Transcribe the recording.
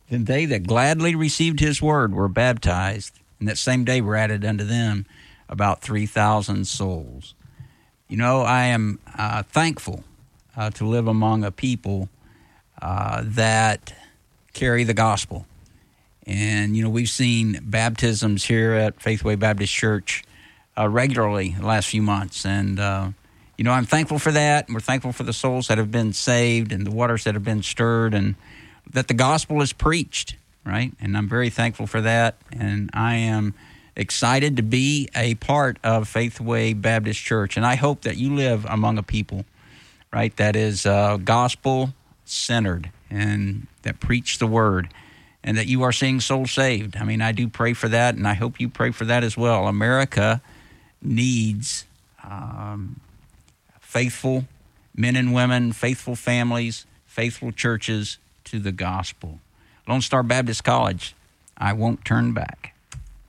And they that gladly received his word were baptized, and that same day were added unto them about 3,000 souls. You know, I am thankful to live among a people that carry the gospel. And, you know, we've seen baptisms here at Faithway Baptist Church regularly the last few months. And, you know, I'm thankful for that. We're thankful for the souls that have been saved and the waters that have been stirred and that the gospel is preached, right? And I'm very thankful for that. And I am excited to be a part of Faithway Baptist Church. And I hope that you live among a people, right, that is gospel-centered and that preach the word, and that you are seeing souls saved. I mean, I do pray for that, and I hope you pray for that as well. America needs faithful men and women, faithful families, faithful churches to the gospel. Lone Star Baptist College, I won't turn back.